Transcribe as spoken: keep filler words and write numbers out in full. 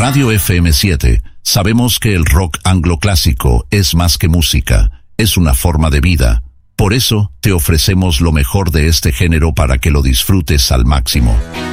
Radio F M siete, sabemos que el rock anglo-clásico es más que música, es una forma de vida. Por eso, te ofrecemos lo mejor de este género para que lo disfrutes al máximo.